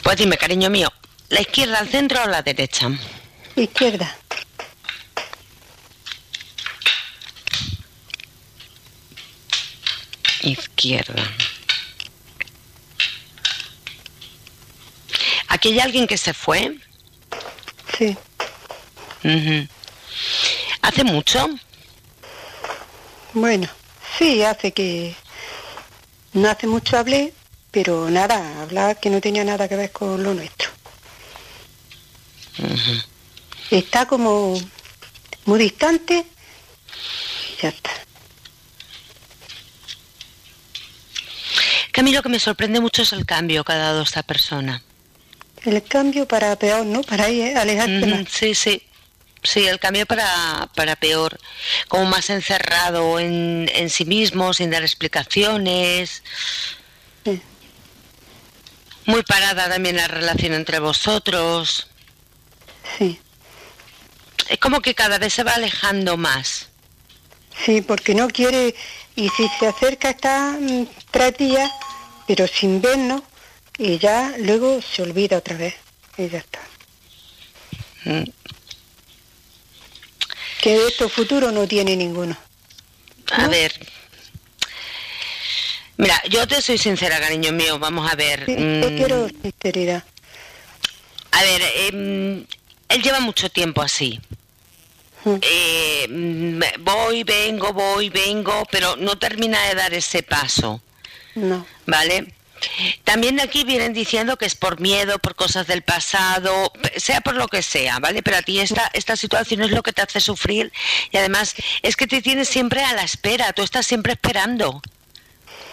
Pues dime, cariño mío, ¿la izquierda, al centro o la derecha? Izquierda. Izquierda. ¿Aquí hay alguien que se fue? Sí. Uh-huh. ¿Hace mucho? Bueno, sí, no hace mucho hablé, pero nada, hablaba que no tenía nada que ver con lo nuestro. Uh-huh. Está como muy distante y ya está. Que a mí lo que me sorprende mucho es el cambio que ha dado esta persona. El cambio para peor, ¿no? Para ir, alejarse más. Sí, sí. Sí, el cambio para peor. Como más encerrado en sí mismo, sin dar explicaciones. Sí. Muy parada también la relación entre vosotros. Sí. Es como que cada vez se va alejando más. Sí, porque no quiere, y si se acerca está 3 días, pero sin vernos, y ya luego se olvida otra vez, y ya está. Que de estos futuros no tiene ninguno, ¿no? A ver. Mira, yo te soy sincera, cariño mío, vamos a ver. Sí, yo quiero sinceridad. A ver, él lleva mucho tiempo así. Voy, vengo, pero no termina de dar ese paso. No. ¿Vale? También aquí vienen diciendo que es por miedo, por cosas del pasado, sea por lo que sea, ¿vale? Pero a ti esta situación es lo que te hace sufrir y además es que te tienes siempre a la espera, tú estás siempre esperando.